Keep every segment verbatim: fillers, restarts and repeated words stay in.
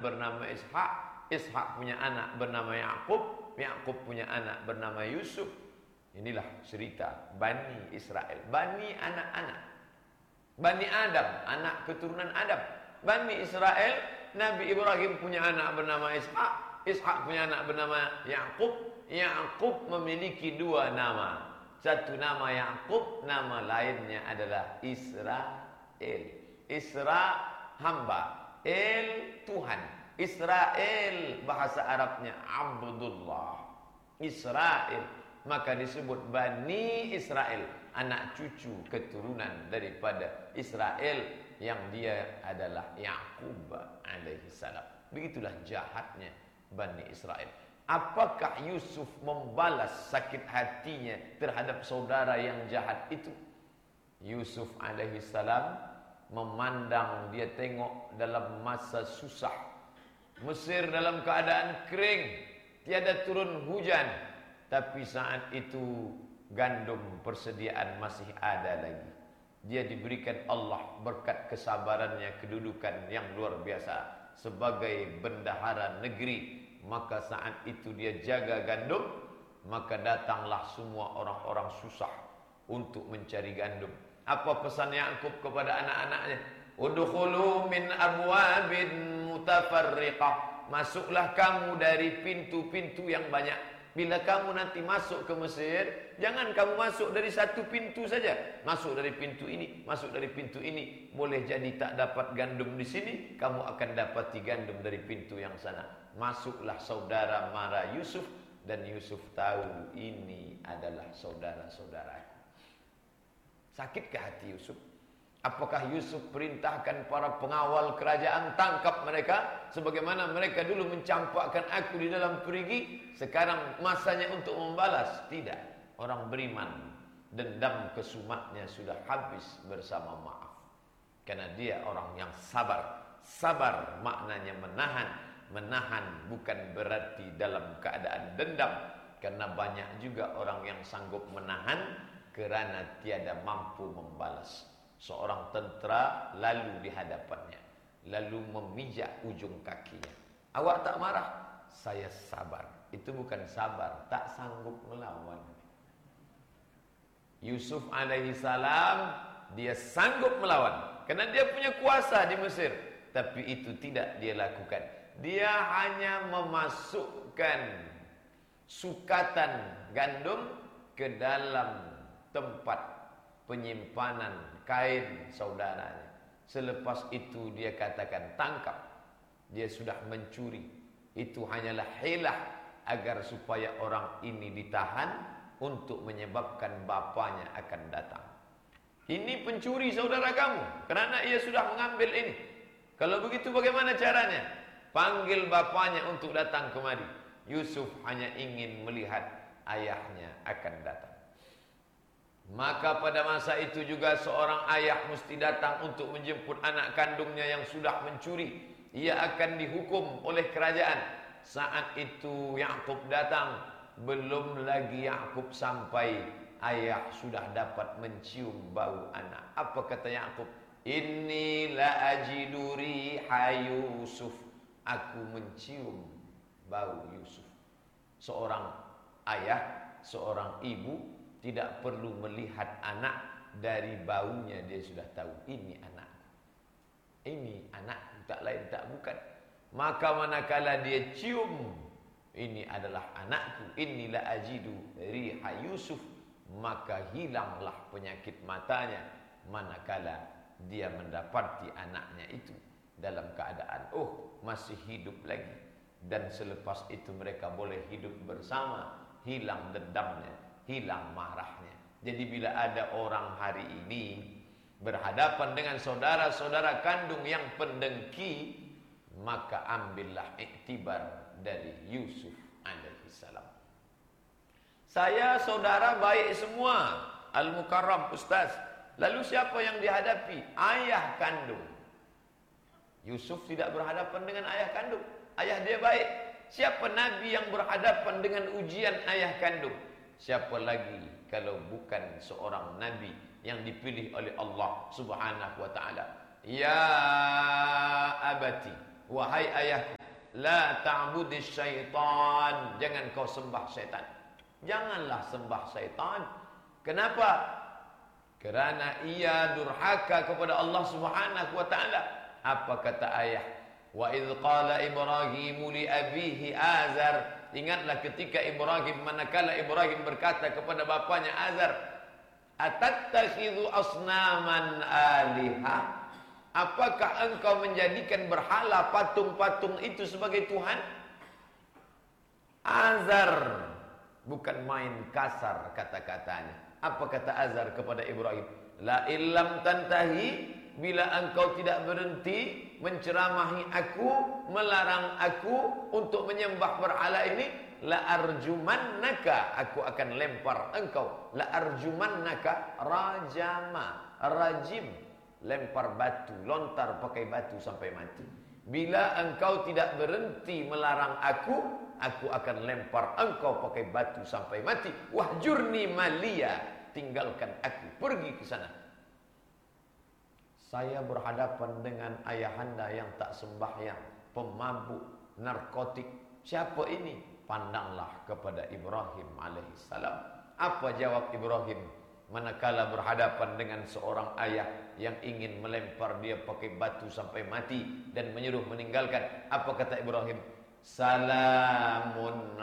bernama Ishak, Ishak punya anak bernama Yakub, Yakub punya anak bernama Yusuf. Inilah cerita Bani Israel, Bani anak-anak, Bani Adam, anak keturunan Adam. Bani Israel, Nabi Ibrahim punya anak bernama Ishak, Ishak punya anak bernama Yakub. Yakub memiliki dua nama. Satu nama Yakub, nama lainnya adalah Israel. Isra hamba, El Tuhan. Israel bahasa Arabnya Abdullah. Israel, maka disebut Bani Israel, anak cucu keturunan daripada Israel yang dia adalah Yakub alaihi salam. Begitulah jahatnya Bani Israel. Apakah Yusuf membalas sakit hatinya terhadap saudara yang jahat itu? Yusuf alaihi salam memandang, dia tengok dalam masa susah, Mesir dalam keadaan kering, tiada turun hujan, tapi saat itu gandum persediaan masih ada lagi. Dia diberikan Allah berkat kesabarannya, kedudukan yang luar biasa sebagai bendahara negeri. Maka saat itu dia jaga gandum, maka datanglah semua orang-orang susah untuk mencari gandum. Apa pesan Yakub kepada anak-anaknya? Udkhulu min abwabin mutafarriqah. Masuklah kamu dari pintu-pintu yang banyak. Bila kamu nanti masuk ke Mesir, jangan kamu masuk dari satu pintu saja. Masuk dari pintu ini, masuk dari pintu ini. Boleh jadi tak dapat gandum di sini, kamu akan dapati gandum dari pintu yang sana. Masuklah saudara mara Yusuf, dan Yusuf tahu ini adalah saudara-saudaraku. Sakitkah hati Yusuf? Apakah Yusuf perintahkan para pengawal kerajaan tangkap mereka sebagaimana mereka dulu mencampakkan aku di dalam perigi? Sekarang masanya untuk membalas. Tidak. Orang beriman, dendam kesumatnya sudah habis bersama maaf. Karena dia orang yang sabar. Sabar maknanya menahan. Menahan bukan berarti dalam keadaan dendam. Karena banyak juga orang yang sanggup menahan kerana tiada mampu membalas. Seorang tentera lalu di hadapannya, lalu memijak ujung kakinya. Awak tak marah? Saya sabar. Itu bukan sabar, tak sanggup melawan. Yusuf alaihi salam, dia sanggup melawan karena dia punya kuasa di Mesir. Tapi itu tidak dia lakukan. Dia hanya memasukkan sukatan gandum ke dalam tempat penyimpanan kain saudaranya. Selepas itu dia katakan tangkap. Dia sudah mencuri. Itu hanyalah hilah agar supaya orang ini ditahan untuk menyebabkan bapanya akan datang. Ini pencuri saudara kamu kerana ia sudah mengambil ini. Kalau begitu bagaimana caranya? Panggil bapanya untuk datang kemari. Yusuf hanya ingin melihat ayahnya akan datang. Maka pada masa itu juga seorang ayah mesti datang untuk menjemput anak kandungnya yang sudah mencuri. Ia akan dihukum oleh kerajaan. Saat itu Yakub datang, belum lagi Yakub sampai, ayah sudah dapat mencium bau anak. Apa kata Yakub? Inni la ajidu riha Yusuf. Aku mencium bau Yusuf. Seorang ayah, seorang ibu tidak perlu melihat anak, dari baunya dia sudah tahu ini anak. Ini anak, tak lain tak bukan. Maka manakala dia cium, ini adalah anakku, inilah ajidu riha Yusuf, maka hilanglah penyakit matanya manakala dia mendapati anaknya itu dalam keadaan oh masih hidup lagi. Dan selepas itu mereka boleh hidup bersama, hilang dendamnya, hilang marahnya. Jadi bila ada orang hari ini berhadapan dengan saudara-saudara kandung yang pendengki, maka ambillah iktibar dari Yusuf alaihi salam. Saya saudara baik semua, Al-Mukarram Ustaz. Lalu siapa yang dihadapi? Ayah kandung. Yusuf tidak berhadapan dengan ayah kandung. Ayah dia baik. Siapa Nabi yang berhadapan dengan ujian ayah kandung? Siapa lagi kalau bukan seorang Nabi yang dipilih oleh Allah subhanahu wa ta'ala. Ya abati, wahai ayahku, La ta'budis syaitan. Jangan kau sembah syaitan. Janganlah sembah syaitan. Kenapa? Kerana ia durhaka kepada Allah Subhanahu wa taala. Apa kata ayah? Wa idz qala Ibrahim li abihi Azar. Ingatlah ketika Ibrahim, manakala Ibrahim berkata kepada bapanya Azar, atattakhidhu asnaman alihah? Apakah engkau menjadikan berhala patung-patung itu sebagai Tuhan? Azar bukan main kasar kata-katanya. Apa kata Azar kepada Ibrahim? La illam tantahi, bila engkau tidak berhenti menceramahi aku, melarang aku untuk menyembah berhala ini, la arjumannaka, aku akan lempar engkau. La arjumannaka, rajama, rajim, lempar batu, lontar pakai batu sampai mati. Bila engkau tidak berhenti melarang aku, aku akan lempar engkau pakai batu sampai mati. Wahjurni malia, tinggalkan aku, pergi ke sana. Saya berhadapan dengan ayahanda yang tak sembahyang, pemabuk, narkotik. Siapa ini? Pandanglah kepada Ibrahim alaihissalam. Apa jawab Ibrahim manakala berhadapan dengan seorang ayah yang ingin melempar dia pakai batu sampai mati dan menyuruh meninggalkan? Apa kata Ibrahim? Salamun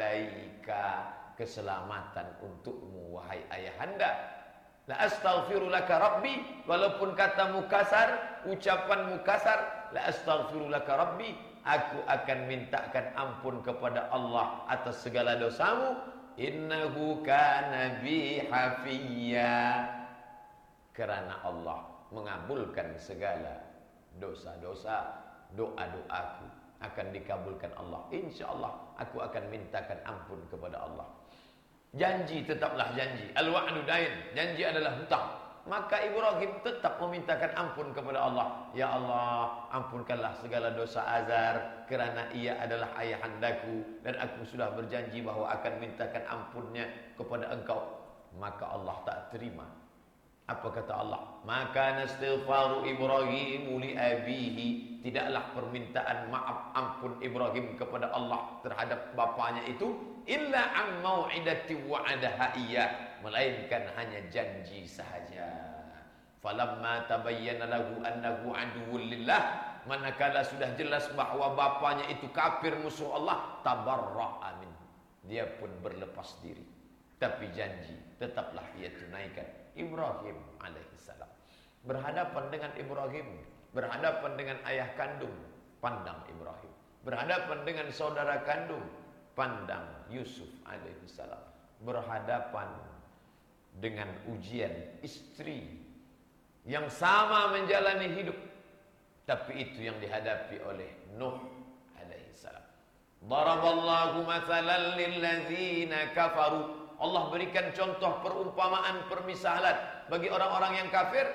alaika, keselamatan untukmu wahai ayahanda. La astaghfiru laka rabbi, walaupun katamu kasar, ucapanmu kasar, la astaghfiru laka rabbi, aku akan mintakan ampun kepada Allah atas segala dosamu. Innahu kana bi hafiyya, kerana Allah mengabulkan segala dosa-dosa, doa-doaku akan dikabulkan Allah. Insyaallah aku akan mintakan ampun kepada Allah. Janji tetaplah janji. Al-wa'du dain. Janji adalah hutang. Maka Ibrahim tetap memintakan ampun kepada Allah. Ya Allah, ampunkanlah segala dosa Azar, kerana ia adalah ayahandaku dan aku sudah berjanji bahawa akan mintakan ampunnya kepada engkau. Maka Allah tak terima. Apa kata Allah? Maka nastighfaru Ibrahim li abihi, tidaklah permintaan maaf ampun Ibrahim kepada Allah terhadap bapanya itu illa am mau'idati wa'adaha iyyah, melainkan hanya janji sahaja. Falamma tabayyana lahu annahu aduwwul lillah, manakala sudah jelas bahawa bapanya itu kafir, musuh Allah, tabarra'a min, dia pun berlepas diri. Tapi janji tetaplah ia tunaikan. Ibrahim alaihissalam berhadapan dengan Ibrahim, berhadapan dengan ayah kandung, pandang Ibrahim. Berhadapan dengan saudara kandung, pandang Yusuf alaihissalam. Berhadapan dengan ujian istri yang sama menjalani hidup, tapi itu yang dihadapi oleh Nuh alaihissalam. Daraballahu mathalan lilladzina kafaru, Allah berikan contoh perumpamaan, permisalan bagi orang-orang yang kafir.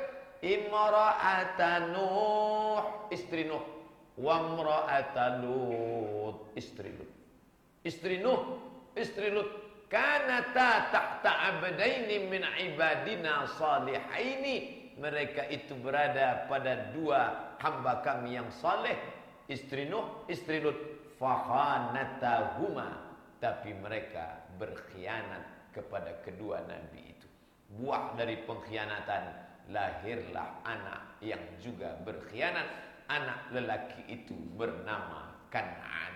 Imra'ata Nuh, istri Nuh, wa imra'ata Lut, istri Lut. Istri Nuh, istri Lut, kanata tahta abdaini min ibadina salihaini, mereka itu berada pada dua hamba kami yang saleh. Istri Nuh, istri Lut, fakhanatahuma, tapi mereka berkhianat kepada kedua nabi itu. Buah dari pengkhianatan lahirlah anak yang juga berkhianat. Anak lelaki itu bernama Kan'an.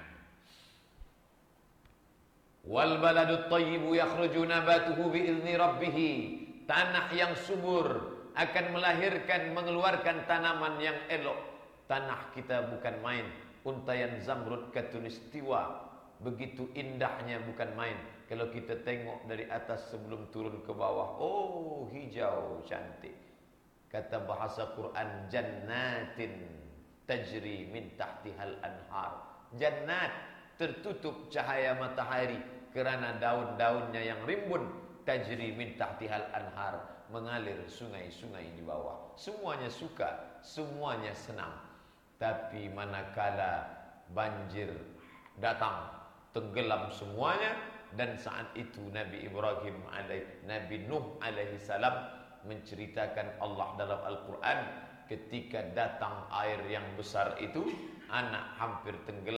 Wal baladut thayyibu yakhruju nabatuhu bi'izni rabbih, tanah yang subur akan melahirkan, mengeluarkan tanaman yang elok. Tanah kita bukan main. Untayan zamrud katulistiwa, begitu indahnya bukan main. Kalau kita tengok dari atas sebelum turun ke bawah, oh hijau cantik. Kata bahasa Quran, jannatin tajri min tahtihal anhar. Jannat tertutup cahaya matahari kerana daun-daunnya yang rimbun. Tajri min tahtihal anhar, mengalir sungai-sungai di bawah. Semuanya suka, semuanya senang. Tapi manakala banjir datang, tenggelam semuanya. Dan saat itu Nabi Ibrahim alaihi, Nabi Nuh alaihi salam menceritakan Allah dalam Al-Quran, ketika datang air yang besar itu, anak hampir tenggelam.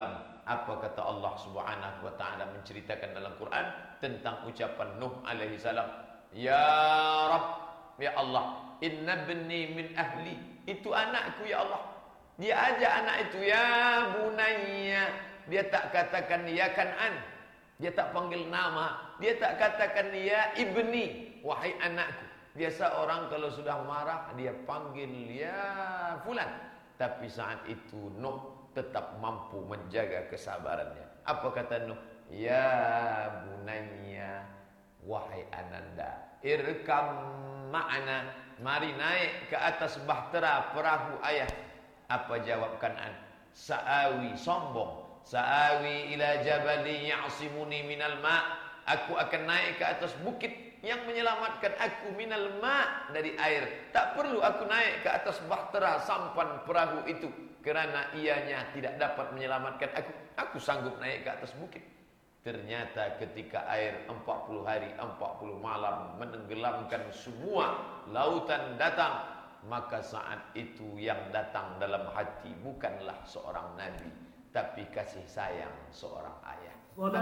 Apa kata Allah Subhanahu wa taala menceritakan dalam Quran tentang ucapan Nuh alaihi salam, ya Rabb, ya Allah, inna bni min ahli, itu anakku ya Allah. Dia ajak anak itu, ya bunayya, dia tak katakan ya Kan'an, dia tak panggil nama, dia tak katakan ya ibni, wahai anakku. Biasa orang kalau sudah marah dia panggil ya fulan, tapi saat itu Nuh tetap mampu menjaga kesabarannya. Apa kata Nuh? Ya bunayya, wahai ananda, irkam ma'ana, mari naik ke atas bahtera perahu ayah. Apa jawab Kan'an? Sa'awi, sombong. Sa'awi ila jabali ya'simuni minal ma'. Aku akan naik ke atas bukit yang menyelamatkan aku minal ma', dari air. Tak perlu aku naik ke atas bahtera sampan perahu itu, kerana ianya tidak dapat menyelamatkan aku. Aku sanggup naik ke atas bukit. Ternyata ketika air empat puluh hari empat puluh malam menenggelamkan semua lautan datang, maka saat itu yang datang dalam hati bukanlah seorang nabi, tapi kasih sayang seorang ayah.